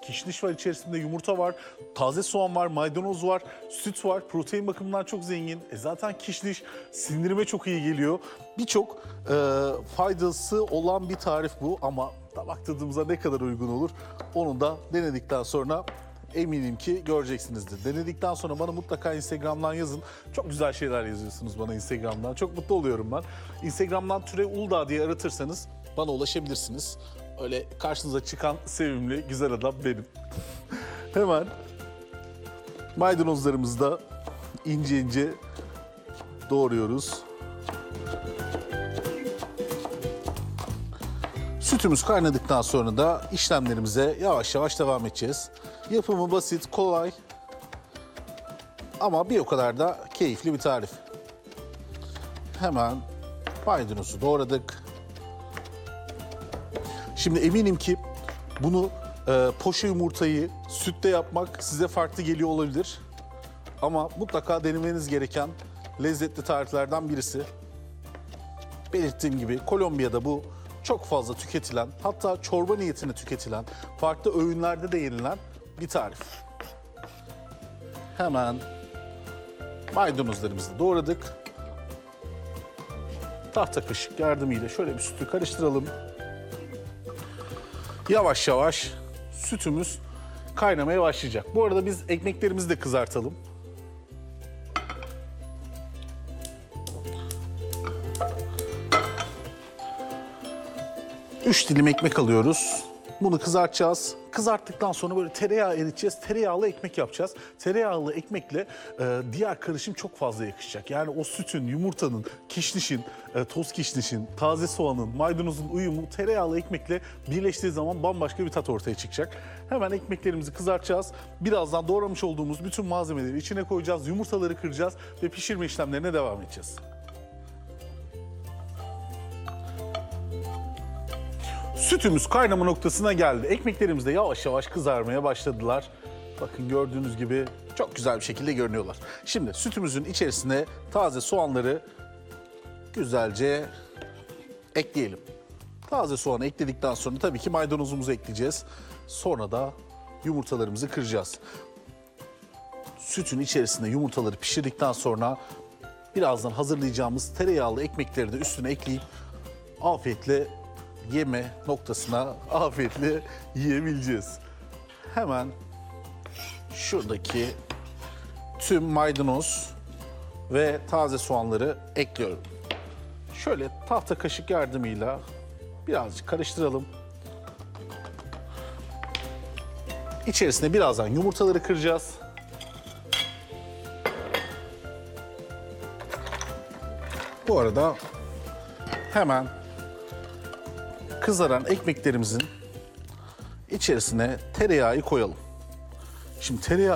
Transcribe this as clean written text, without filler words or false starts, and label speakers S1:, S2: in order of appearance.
S1: kişniş var içerisinde, yumurta var, taze soğan var, maydanoz var, süt var. Protein bakımından çok zengin. Zaten kişniş sindirime çok iyi geliyor. Birçok faydası olan bir tarif bu ama damak tadımıza ne kadar uygun olur onu da denedikten sonra eminim ki göreceksinizdir. Denedikten sonra bana mutlaka Instagram'dan yazın. Çok güzel şeyler yazıyorsunuz bana Instagram'dan. Çok mutlu oluyorum ben. Instagram'dan Türev Uludağ diye aratırsanız bana ulaşabilirsiniz. Öyle karşınıza çıkan sevimli, güzel adam benim. Hemen maydanozlarımızı da ince ince doğruyoruz. Sütümüz kaynadıktan sonra da işlemlerimize yavaş yavaş devam edeceğiz. Yapımı basit, kolay ama bir o kadar da keyifli bir tarif. Hemen maydanozu doğradık. Şimdi eminim ki bunu poşe yumurtayı sütte yapmak size farklı geliyor olabilir. Ama mutlaka denemeniz gereken lezzetli tariflerden birisi. Belirttiğim gibi Kolombiya'da bu çok fazla tüketilen, hatta çorba niyetine tüketilen, farklı öğünlerde de yenilen bir tarif. Hemen maydanozlarımızı doğradık. Tahta kaşık yardımıyla şöyle bir sütü karıştıralım. Yavaş yavaş sütümüz kaynamaya başlayacak. Bu arada biz ekmeklerimizi de kızartalım. Üç dilim ekmek alıyoruz. Bunu kızartacağız. Kızarttıktan sonra böyle tereyağı eriteceğiz. Tereyağlı ekmek yapacağız. Tereyağlı ekmekle diğer karışım çok fazla yakışacak. Yani o sütün, yumurtanın, kişnişin, toz kişnişin, taze soğanın, maydanozun uyumu tereyağlı ekmekle birleştiği zaman bambaşka bir tat ortaya çıkacak. Hemen ekmeklerimizi kızartacağız. Birazdan doğramış olduğumuz bütün malzemeleri içine koyacağız. Yumurtaları kıracağız ve pişirme işlemlerine devam edeceğiz. Sütümüz kaynama noktasına geldi. Ekmeklerimiz de yavaş yavaş kızarmaya başladılar. Bakın gördüğünüz gibi çok güzel bir şekilde görünüyorlar. Şimdi sütümüzün içerisine taze soğanları güzelce ekleyelim. Taze soğanı ekledikten sonra tabii ki maydanozumuzu ekleyeceğiz. Sonra da yumurtalarımızı kıracağız. Sütün içerisinde yumurtaları pişirdikten sonra birazdan hazırlayacağımız tereyağlı ekmekleri de üstüne ekleyip afiyetle yeme noktasına afiyetle yiyebileceğiz. Hemen şuradaki tüm maydanoz ve taze soğanları ekliyorum. Şöyle tahta kaşık yardımıyla birazcık karıştıralım. İçerisine birazdan yumurtaları kıracağız. Bu arada hemen kızaran ekmeklerimizin içerisine tereyağı koyalım. Şimdi